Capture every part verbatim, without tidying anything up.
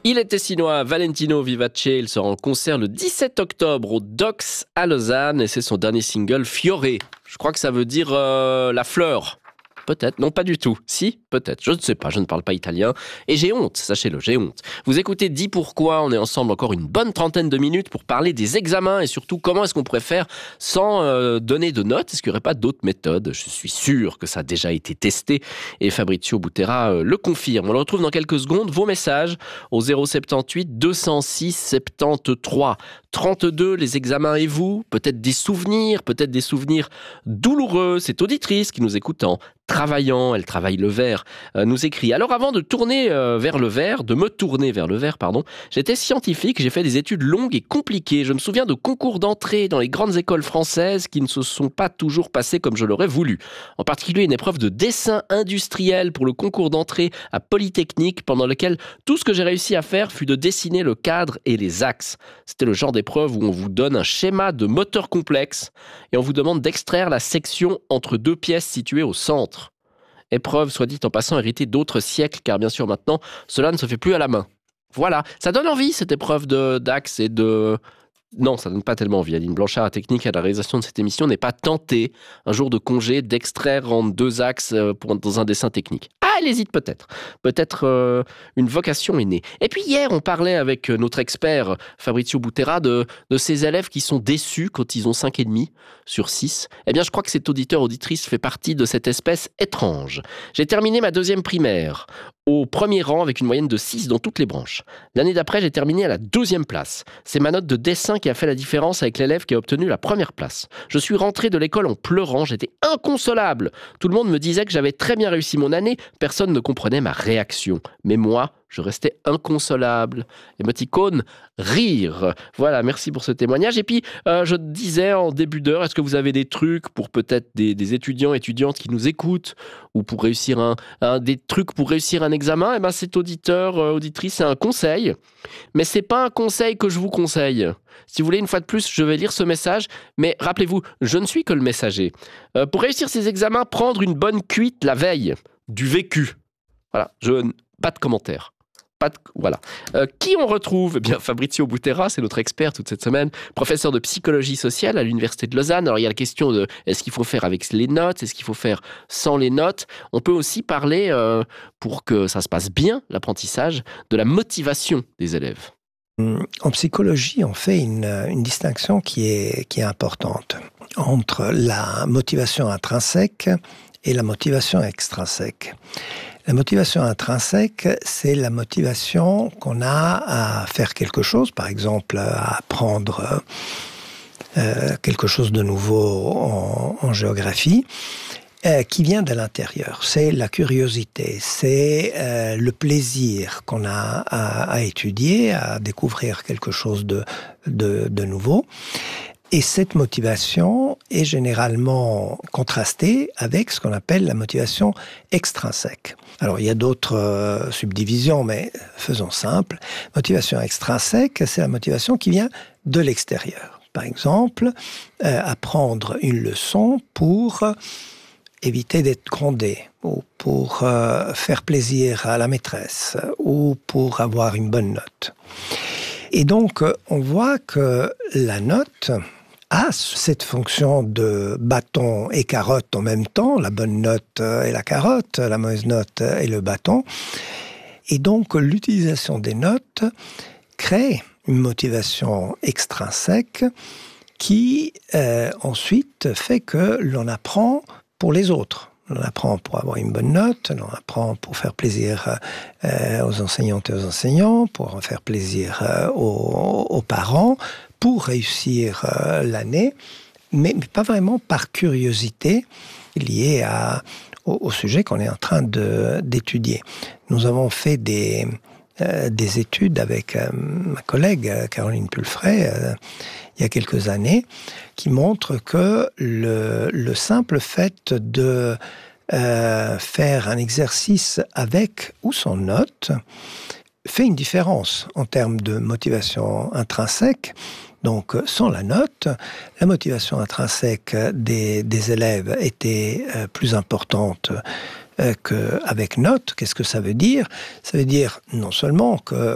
Il est tessinois, Valentino Vivace, il sera en concert le dix-sept octobre au Docks à Lausanne et c'est son dernier single Fiore. Je crois que ça veut dire euh, la fleur. Peut-être, non pas du tout. Si, peut-être, je ne sais pas, je ne parle pas italien. Et j'ai honte, sachez-le, j'ai honte. Vous écoutez Dis pourquoi, on est ensemble encore une bonne trentaine de minutes pour parler des examens et surtout comment est-ce qu'on pourrait faire sans euh, donner de notes. Est-ce qu'il n'y aurait pas d'autres méthodes ? Je suis sûr que ça a déjà été testé et Fabrizio Butera euh, le confirme. On le retrouve dans quelques secondes. Vos messages au zéro soixante-dix-huit deux cent six soixante-treize trente-deux, les examens et vous, peut-être des souvenirs, peut-être des souvenirs douloureux. C'est Auditrice qui nous écoute en travaillant, elle travaille le verre, euh, nous écrit. Alors avant de tourner euh, vers le verre, de me tourner vers le verre, pardon, j'étais scientifique, j'ai fait des études longues et compliquées. Je me souviens de concours d'entrée dans les grandes écoles françaises qui ne se sont pas toujours passés comme je l'aurais voulu. En particulier une épreuve de dessin industriel pour le concours d'entrée à Polytechnique, pendant lequel tout ce que j'ai réussi à faire fut de dessiner le cadre et les axes. C'était le genre d'épreuve où on vous donne un schéma de moteur complexe et on vous demande d'extraire la section entre deux pièces situées au centre. Épreuve, soit dit en passant, héritée d'autres siècles, car bien sûr maintenant, cela ne se fait plus à la main. Voilà, ça donne envie cette épreuve de, d'axe et de... Non, ça donne pas tellement envie. Aline Blanchard, la technique à la réalisation de cette émission, n'est pas tentée, un jour de congé, d'extraire en deux axes pour, dans un dessin technique. Ah, elle hésite peut-être. Peut-être euh, une vocation est née. Et puis hier, on parlait avec notre expert Fabrizio Butera de, de ces élèves qui sont déçus quand ils ont cinq virgule cinq sur six. Eh bien, je crois que cet auditeur-auditrice fait partie de cette espèce étrange. J'ai terminé ma deuxième primaire au premier rang avec une moyenne de six dans toutes les branches. L'année d'après, j'ai terminé à la douzième place. C'est ma note de dessin qui a fait la différence avec l'élève qui a obtenu la première place. Je suis rentré de l'école en pleurant, j'étais inconsolable. Tout le monde me disait que j'avais très bien réussi mon année, personne ne comprenait ma réaction. Mais moi, je restais inconsolable. Émoticône, rire. Voilà, merci pour ce témoignage. Et puis, euh, je disais en début d'heure, est-ce que vous avez des trucs pour peut-être des, des étudiants, étudiantes qui nous écoutent, ou pour réussir un, un des trucs pour réussir un examen? Eh ben, cet auditeur, euh, auditrice, c'est un conseil. Mais c'est pas un conseil que je vous conseille. Si vous voulez, une fois de plus, je vais lire ce message. Mais rappelez-vous, je ne suis que le messager. Euh, pour réussir ces examens, prendre une bonne cuite la veille. Du vécu. Voilà, je, pas de commentaires. Pas de, voilà. Euh, qui on retrouve ? Eh bien, Fabrizio Butera, c'est notre expert toute cette semaine, professeur de psychologie sociale à l'Université de Lausanne. Alors, il y a la question de est-ce qu'il faut faire avec les notes ? Est-ce qu'il faut faire sans les notes ? On peut aussi parler, euh, pour que ça se passe bien, l'apprentissage, de la motivation des élèves. En psychologie, on fait une, une distinction qui est, qui est importante entre la motivation intrinsèque et la motivation extrinsèque. La motivation intrinsèque, c'est la motivation qu'on a à faire quelque chose, par exemple à apprendre euh, quelque chose de nouveau en, en géographie, euh, qui vient de l'intérieur. C'est la curiosité, c'est euh, le plaisir qu'on a à, à étudier, à découvrir quelque chose de, de, de nouveau. Et cette motivation est généralement contrastée avec ce qu'on appelle la motivation extrinsèque. Alors, il y a d'autres euh, subdivisions, mais faisons simple. Motivation extrinsèque, c'est la motivation qui vient de l'extérieur. Par exemple, euh, apprendre une leçon pour éviter d'être grondé, ou pour euh, faire plaisir à la maîtresse, ou pour avoir une bonne note. Et donc, on voit que la note a cette fonction de bâton et carotte en même temps, la bonne note et la carotte, la mauvaise note et le bâton. Et donc, l'utilisation des notes crée une motivation extrinsèque qui, euh, ensuite, fait que l'on apprend pour les autres. On apprend pour avoir une bonne note, on apprend pour faire plaisir euh, aux enseignantes et aux enseignants, pour faire plaisir euh, aux, aux parents, pour réussir euh, l'année, mais, mais pas vraiment par curiosité liée à, au, au sujet qu'on est en train de, d'étudier. Nous avons fait des, euh, des études avec euh, ma collègue euh, Caroline Pulfray euh, il y a quelques années, qui montrent que le, le simple fait de euh, faire un exercice avec ou sans note fait une différence en termes de motivation intrinsèque. Donc, sans la note, la motivation intrinsèque des, des élèves était euh, plus importante euh, qu'avec note. Qu'est-ce que ça veut dire ? Ça veut dire non seulement que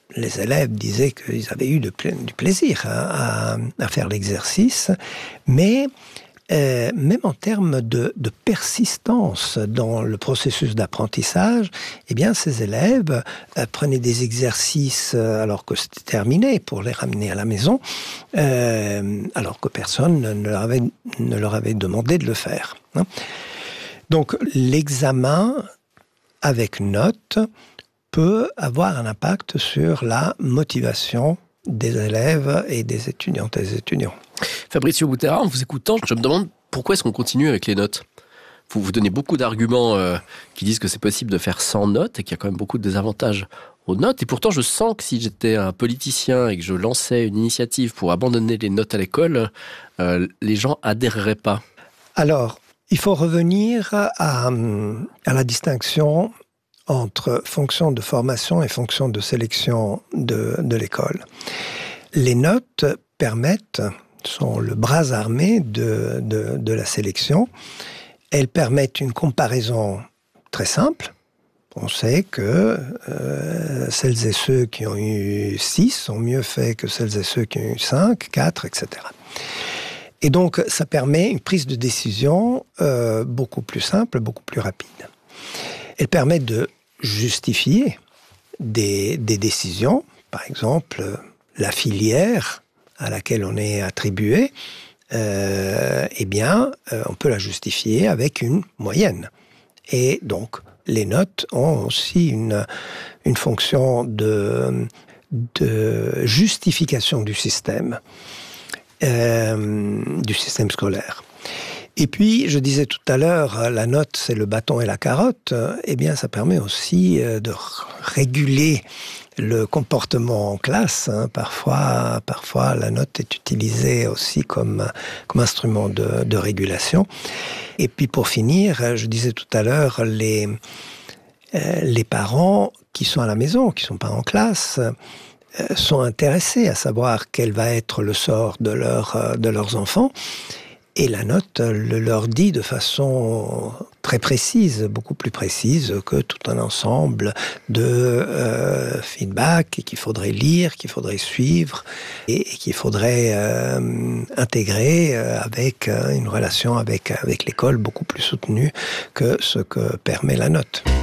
les élèves disaient qu'ils avaient eu de pla- du plaisir à, à, à faire l'exercice, mais euh, même en termes de, de persistance dans le processus d'apprentissage, eh bien, ces élèves euh, prenaient des exercices euh, alors que c'était terminé pour les ramener à la maison, euh, alors que personne ne leur avait, ne leur avait demandé de le faire. Hein. Donc, l'examen avec note peut avoir un impact sur la motivation des élèves et des étudiantes et des étudiants. Fabrizio Butera, en vous écoutant, je me demande pourquoi est-ce qu'on continue avec les notes ? Vous vous donnez beaucoup d'arguments euh, qui disent que c'est possible de faire sans notes et qu'il y a quand même beaucoup de désavantages aux notes. Et pourtant, je sens que si j'étais un politicien et que je lançais une initiative pour abandonner les notes à l'école, euh, les gens adhéreraient pas. Alors, il faut revenir à, à la distinction entre fonction de formation et fonction de sélection de, de l'école. Les notes permettent, sont le bras armé de, de, de la sélection. Elles permettent une comparaison très simple. On sait que euh, celles et ceux qui ont eu six ont mieux fait que celles et ceux qui ont eu cinq, quatre, et cetera. Et donc, ça permet une prise de décision euh, beaucoup plus simple, beaucoup plus rapide. Elle permet de justifier des, des décisions. Par exemple, la filière à laquelle on est attribué, euh, eh bien, euh, on peut la justifier avec une moyenne. Et donc, les notes ont aussi une, une fonction de, de justification du système, euh, du système scolaire. Et puis, je disais tout à l'heure, la note, c'est le bâton et la carotte. Eh bien, ça permet aussi de réguler le comportement en classe. Hein. Parfois, parfois, la note est utilisée aussi comme, comme instrument de, de régulation. Et puis, pour finir, je disais tout à l'heure, les, euh, les parents qui sont à la maison, qui ne sont pas en classe, euh, sont intéressés à savoir quel va être le sort de, leur, de leurs enfants. Et la note le leur dit de façon très précise, beaucoup plus précise que tout un ensemble de euh, feedback qu'il faudrait lire, qu'il faudrait suivre et, et qu'il faudrait euh, intégrer euh, avec euh, une relation avec, avec l'école beaucoup plus soutenue que ce que permet la note.